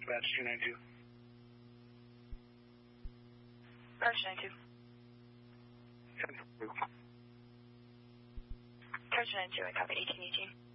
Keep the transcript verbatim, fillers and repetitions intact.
Dispatch two nine two. Roger nine two. ten four. Roger nine two, I copy eighteen eighteen.